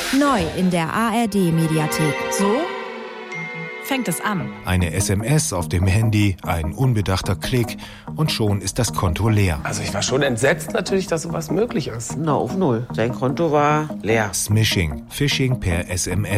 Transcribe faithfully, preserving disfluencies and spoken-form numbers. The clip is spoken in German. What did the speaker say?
Neu in der A R D-Mediathek. So fängt es an. Eine S M S auf dem Handy, ein unbedachter Klick und schon ist das Konto leer. Also ich war schon entsetzt natürlich, dass sowas möglich ist. Na, auf null. Sein Konto war leer. Smishing, Phishing per S M S.